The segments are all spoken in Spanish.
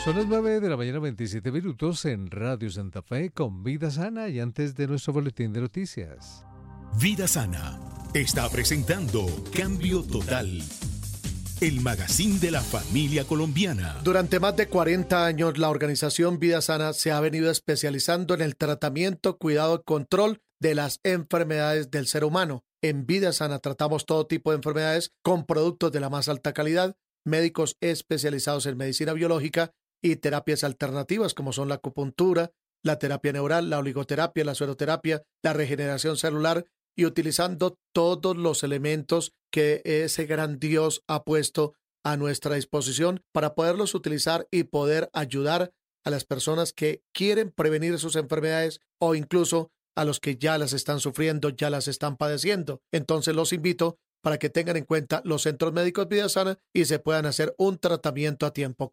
Son las 9 de la mañana, 27 minutos en Radio Santa Fe con Vida Sana y antes de nuestro boletín de noticias. Vida Sana está presentando Cambio Total, el magazine de la familia colombiana. Durante más de 40 años, la organización Vida Sana se ha venido especializando en el tratamiento, cuidado y control de las enfermedades del ser humano. En Vida Sana tratamos todo tipo de enfermedades con productos de la más alta calidad, médicos especializados en medicina biológica y terapias alternativas como son la acupuntura, la terapia neural, la oligoterapia, la sueroterapia, la regeneración celular y utilizando todos los elementos que ese gran Dios ha puesto a nuestra disposición para poderlos utilizar y poder ayudar a las personas que quieren prevenir sus enfermedades o incluso a los que ya las están sufriendo, ya las están padeciendo. Entonces los invito para que tengan en cuenta los centros médicos Vida Sana y se puedan hacer un tratamiento a tiempo.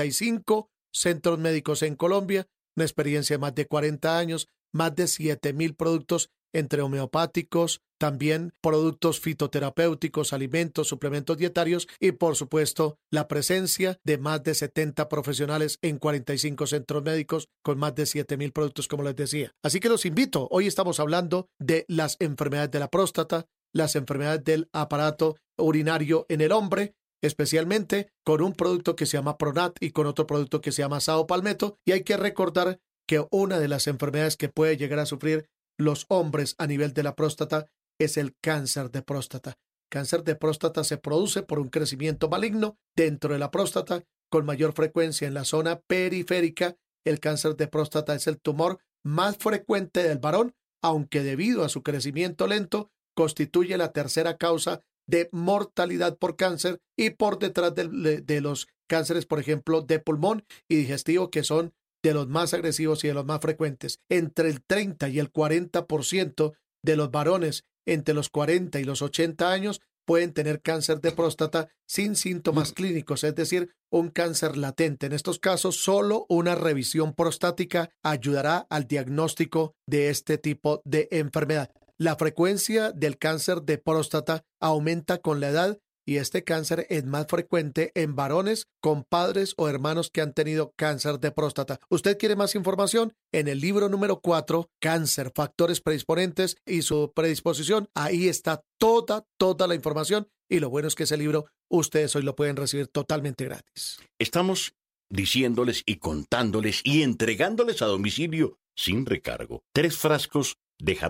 45 centros médicos en Colombia, una experiencia de más de 40 años, más de 7,000 productos entre homeopáticos, también productos fitoterapéuticos, alimentos, suplementos dietarios y, por supuesto, la presencia de más de 70 profesionales en 45 centros médicos con más de 7,000 productos, como les decía. Así que los invito. Hoy estamos hablando de las enfermedades de la próstata, las enfermedades del aparato urinario en el hombre, especialmente con un producto que se llama Pronat y con otro producto que se llama Sao Palmetto. Y hay que recordar que una de las enfermedades que puede llegar a sufrir los hombres a nivel de la próstata es el cáncer de próstata. Cáncer de próstata se produce por un crecimiento maligno dentro de la próstata con mayor frecuencia en la zona periférica. El cáncer de próstata es el tumor más frecuente del varón, aunque debido a su crecimiento lento, constituye la tercera causa de mortalidad por cáncer y por detrás de los cánceres, por ejemplo, de pulmón y digestivo, que son de los más agresivos y de los más frecuentes. Entre el 30 y el 40% de los varones entre los 40 y los 80 años pueden tener cáncer de próstata sin síntomas clínicos, es decir, un cáncer latente. En estos casos, solo una revisión prostática ayudará al diagnóstico de este tipo de enfermedad. La frecuencia del cáncer de próstata aumenta con la edad y este cáncer es más frecuente en varones con padres o hermanos que han tenido cáncer de próstata. ¿Usted quiere más información? En el libro número 4, Cáncer, Factores Predisponentes y su predisposición, ahí está toda la información y lo bueno es que ese libro ustedes hoy lo pueden recibir totalmente gratis. Estamos diciéndoles y contándoles y entregándoles a domicilio sin recargo 3 frascos de